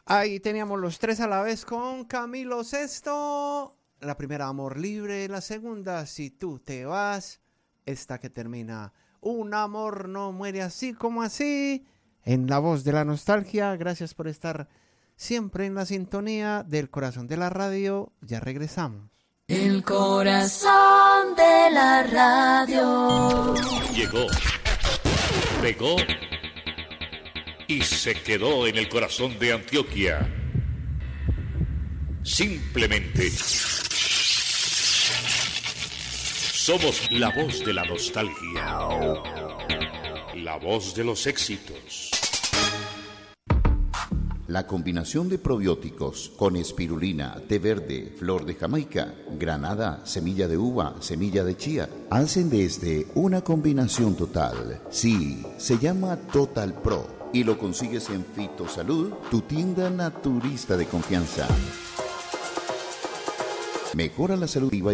Ahí teníamos los tres a la vez con Camilo Sesto. La primera, Amor Libre. La segunda, Si tú te vas. Esta que termina, Un amor no muere así como así. En la voz de la nostalgia. Gracias por estar siempre en la sintonía del corazón de la radio. Ya regresamos. El corazón de la radio. Llegó, pegó y se quedó en el corazón de Antioquia. Simplemente somos la voz de la nostalgia, la voz de los éxitos. La combinación de probióticos con espirulina, té verde, flor de Jamaica, granada, semilla de uva, semilla de chía, hacen de este una combinación total. Sí, se llama Total Pro y lo consigues en Fitosalud, tu tienda naturista de confianza. Mejora la salud